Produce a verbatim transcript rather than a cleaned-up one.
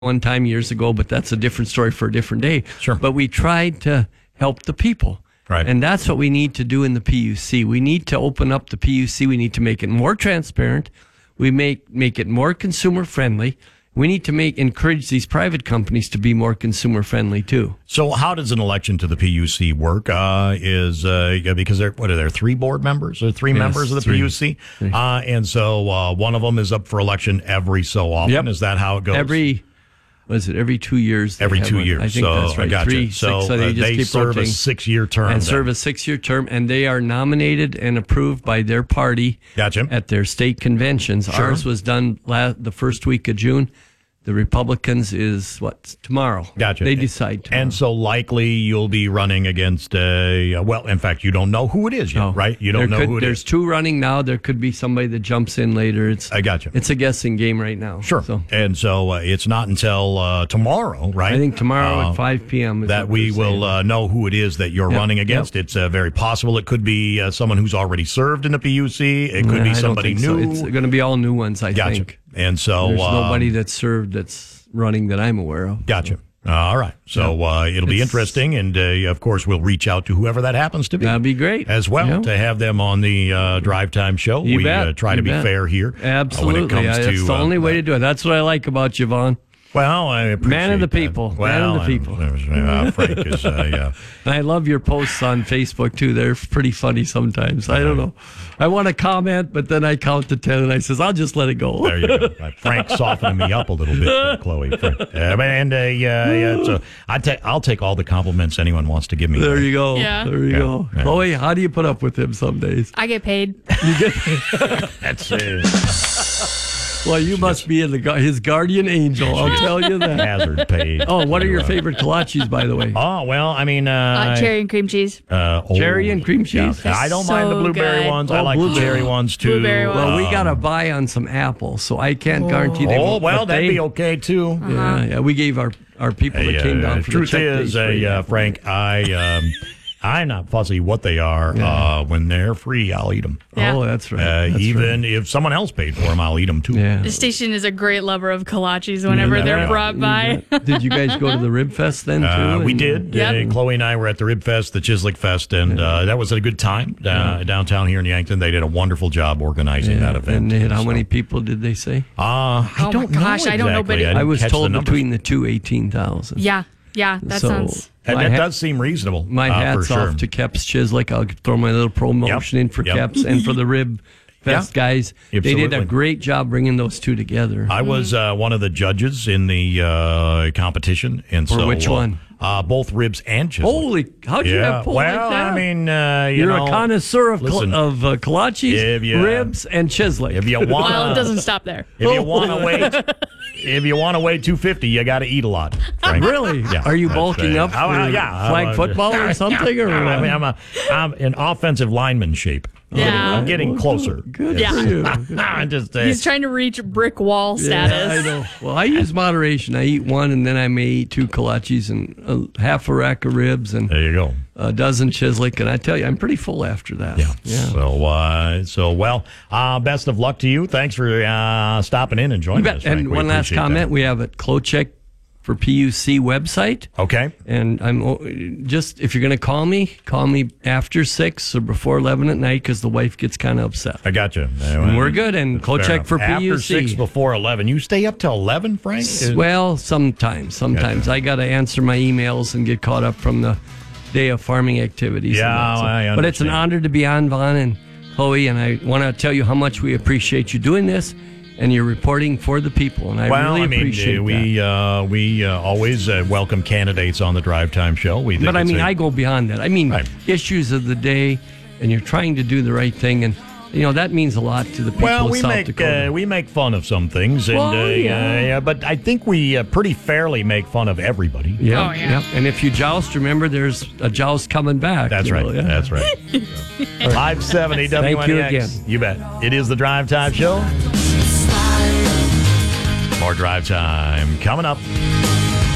one time years ago, but that's a different story for a different day. Sure. But we tried to help the people. Right. And that's what we need to do in the P U C. We need to open up the P U C. We need to make it more transparent. We make make it more consumer friendly. We need to make encourage these private companies to be more consumer friendly too. So how does an election to the P U C work? Uh, is uh, because there what are there three board members or three Yes, members of the three. P U C? Uh, and so uh, one of them is up for election every so often. Yep. Is that how it goes? Every was it every two years? they Every have two one. years. I think so that's right. I got Three, you. So, six, so uh, they just they keep serve rotating. a six-year term. and then. serve a six-year term, and they are nominated and approved by their party Gotcha. at their state conventions. Sure. Ours was done la- the first week of June. The Republicans is, what, tomorrow. Gotcha. They decide tomorrow. And so likely you'll be running against a, uh, well, in fact, you don't know who it is yet, No. right? You don't There know could- who it There's is. two running now. There could be somebody that jumps in later. It's I got you. It's a guessing game right now. Sure. So And so uh, it's not until uh, tomorrow, right? I think tomorrow Uh, at five p.m. is that what we they're will saying. uh, know who it is that you're Yep, running against. yep. It's uh, very possible it could be uh, someone who's already served in the P U C. It could Nah, be I don't somebody think so. new. It's going to be all new ones, I Gotcha. think. And so There's uh, nobody that's served that's running that I'm aware of. Gotcha. Uh, all right. So uh, it'll be It's- interesting, and uh, of course we'll reach out to whoever that happens to be. That'd be great. as well Yeah. to have them on the uh, Drive Time Show. You we bet. Uh, try You to be bet. fair here. Absolutely. Uh, when it comes Yeah, to that's the uh, only way to do it. That's what I like about you, Vaughn. Well, I appreciate Man of the that. people. Man Well, of the people. I'm- uh, Frank is, uh, yeah. And I love your posts on Facebook, too. They're pretty funny sometimes. I don't know. I want to comment, but then I count to ten, and I says, I'll just let it go. There you go. Uh, Frank softening me up a little bit, uh, Chloe. Frank. Uh, and uh, yeah, yeah, so I ta- I'll take all the compliments anyone wants to give me. There you go. Yeah. There you Yeah. go. Yeah. Chloe, how do you put up with him some days? I get paid. That's uh, Well, you must be in the gu- his guardian angel. I'll tell you that. hazard paid. Oh, what are your Uh, favorite kolaches, by the way? Oh, well, I mean... Uh, Uh, cherry and cream cheese. Uh, oh, Cherry and cream cheese? Yeah. I don't mind the So blueberry good. ones. I Oh, like the blueberry. cherry ones, too. Blueberry ones. Well, we Um, got to buy on some apples, so I can't guarantee they Oh, won't. well, but that'd they- be okay, too. Yeah, yeah, we gave our, our people that Hey, came uh, down for truth the check is, days uh, free. yeah, Frank, I, um, I'm not fussy what they are. Uh, when they're free, I'll eat them. Yeah. Oh, that's right. Uh, That's even if someone else paid for them, I'll eat them, too. right. Yeah. The station is a great lover of kolaches whenever Yeah. they're Yeah. brought by. Did you guys go to the Rib Fest then, too? Uh, we And- did. Yep. Uh, Chloe and I were at the Rib Fest, the Chislick Fest, and uh, that was a good time uh, downtown here in Yankton. They did a wonderful job organizing Yeah, that event. and they had, how So, many people did they say? Uh, I Oh my don't know gosh, I don't know, exactly. but it- didn't I was catch the told numbers. between the two, eighteen thousand. Yeah, yeah, that So, sounds. And my that hat- does seem reasonable. My uh, hat's for sure. off to Keps Chislick. I'll throw my little promotion Yep, in for yep. Keps and for the Rib Fest guys. They did a Absolutely. great job bringing those two together. I was uh, one of the judges in the uh, competition, and For so which uh, one? Uh, both ribs and chisel. Holy, how'd you yeah. have pulled Well, like that? I mean, uh, you You're know, a connoisseur of, listen, col- of uh, kolaches, if you- ribs, and Chislick. if you want, Well, it doesn't stop there. if you want to wait, if you want to weigh two fifty, you got to eat a lot. Frank. Really? Yeah. Are you That's, bulking uh, up for uh, yeah, flag I'm, uh, football or something? Or I what? mean, I'm a, I'm in offensive lineman shape. Yeah. I'm getting closer. Good Yeah. for you. I'm just, uh, He's trying to reach brick wall status. Yeah, I know. Well, I use moderation. I eat one, and then I may eat two kolaches and a half a rack of ribs and there you go. a dozen Chislick. And I tell you, I'm pretty full after that. Yeah. Yeah. So, uh, so well, uh, best of luck to you. Thanks for uh, stopping in and You joining bet. us. Frank. And We one last appreciate that. comment. We have a Klocheck for P U C website. Okay. And I'm oh, just, if you're going to call me, call me after six or before eleven at night because the wife gets kind of upset. I got you. And we're good. And Klocheck for P U C. After six, before eleven. You stay up till eleven, Frank? Well, sometimes. Sometimes. I got to answer my emails and get caught up from the day of farming activities. Yeah, and that. So- I But it's an understand. honor to be on, Vaughn and Chloe, and I want to tell you how much we appreciate you doing this and you're reporting for the people. And I well, really I mean, appreciate uh, we that. uh, we uh, always uh, welcome candidates on the Drive Time Show. We think But I it's mean, a- I go beyond that. I mean, Right. issues of the day, and you're trying to do the right thing. And, you know, that means a lot to the people well, of we South make Dakota. uh, we make fun of some things, and Well, uh, yeah. yeah, but I think we uh, pretty fairly make fun of everybody. Yeah, Oh, yeah. And if you joust, remember there's a joust coming back. That's you right. know, yeah. That's right. five seventy W N E X. Thank you again. You bet. It is the Drive Time Show. More Drive Time coming up.